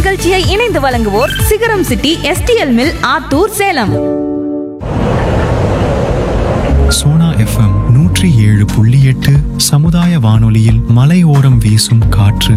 இந்நிகழ்ச்சியை இணைந்து வழங்குவோர் சிகரம் city STL mill Attur Salem. Sona FM 107.8 சமுதாய வானொலியில் மலையோரம் வீசும் காற்று.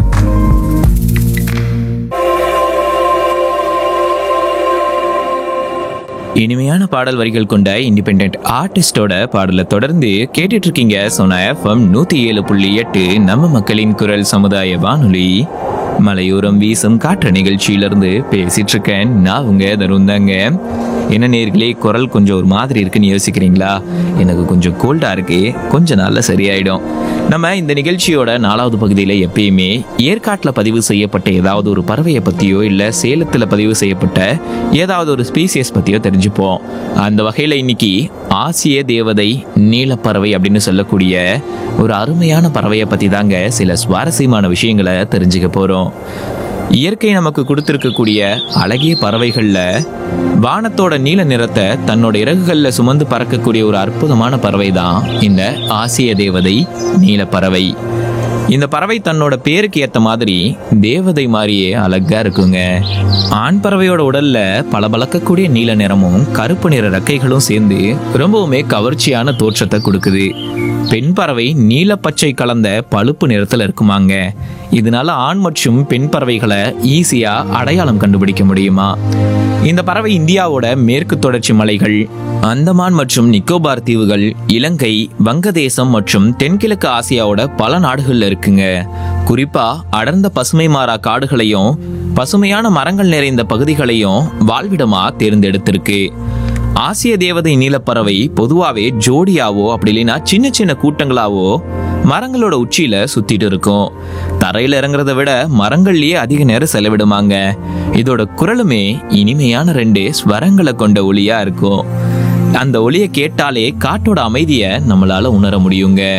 இனிமையான பாடல் வரிகள் கொண்ட இண்டிபெண்டன்ட் ஆர்டிஸ்டோட பாடலை தொடர்ந்து கேட்டுட்டு இருக்கீங்க. சோனா FM 107.8 நம்ம மக்களின் குரல் சமுதாய வானொலி மலையோரம் வீசும் காற்று நிகழ்ச்சியிலிருந்து பேசிட்டு இருக்கேன். நான் உங்க தருந்தாங்க. என்ன நேர்களே, குரல் கொஞ்சம் ஒரு மாதிரி இருக்குன்னு யோசிக்கிறீங்களா? எனக்கு கொஞ்சம் கோல்டா இருக்கு, கொஞ்ச நாள்ல சரியாயிடும். நம்ம இந்த நிகழ்ச்சியோட 4வது பகுதியில எப்பயுமே ஏற்காட்டில் பதிவு செய்யப்பட்ட ஏதாவது ஒரு பறவையை பத்தியோ இல்ல சேலத்துல பதிவு செய்யப்பட்ட ஏதாவது ஒரு ஸ்பீசியஸ் பத்தியோ தெரிஞ்சுப்போம். அந்த வகையில இன்னைக்கு ஆசிய தேவதை நீலப்பறவை அப்படின்னு சொல்லக்கூடிய ஒரு அருமையான பறவையை பத்தி தாங்க சில சுவாரஸ்யமான விஷயங்களை தெரிஞ்சுக்க போறோம். இயற்கை நமக்கு கொடுத்திருக்கக்கூடிய அழகிய பறவைகள்ல வானத்தோட நீல நிறத்தை தன்னோட இறகுகள்ல சுமந்து பறக்கக்கூடிய ஒரு அற்புதமான பறவை தான் இந்த ஆசிய தேவதை நீலப்பறவை. இந்த பறவை தன்னோட பேருக்கு ஏத்த மாதிரி தேவதை மாதிரியே அழகா இருக்குங்க. ஆண் பறவையோட உடல்ல பளபளக்கக்கூடிய நீல நிறமும் கருப்பு நிற ரெக்கைகளும் சேர்ந்து ரொம்பவுமே கவர்ச்சியான தோற்றத்தை கொடுக்குது. பெண் பறவை நீல பச்சை கலந்த பழுப்பு நிறத்துல இருக்குமாங்க. இதனால ஆண் மற்றும் பெண் பறவைகளை ஈஸியா அடையாளம் கண்டுபிடிக்க முடியுமா? இந்த பறவை இந்தியாவோட மேற்கு தொடர்ச்சி மலைகள், அந்தமான் மற்றும் நிக்கோபார் தீவுகள், இலங்கை, வங்கதேசம் மற்றும் தென்கிழக்கு ஆசியாவோட பல நாடுகள்ல இருக்குங்க. குறிப்பா அடர்ந்த பசுமை மாறா காடுகளையும் பசுமையான மரங்கள் நிறைந்த பகுதிகளையும் வாழ்விடமா தேர்ந்தெடுத்திருக்கு. ஆசிய தேவதை நீலப்பறவை பொதுவாவே ஜோடியாவோ அப்படி இல்லைன்னா சின்ன சின்ன கூட்டங்களாவோ மரங்களோட உச்சியில சுத்திட்டு இருக்கும். தரையில இறங்குறத விட மரங்கள்லயே அதிக நேரம் செலவிடுமாங்க. இதோட குரலுமே இனிமையான 2 ஸ்வரங்களை கொண்ட ஒலியா இருக்கும். அந்த ஒலியை கேட்டாலே காட்டோட அமைதியை நம்மளால உணர முடியுங்க.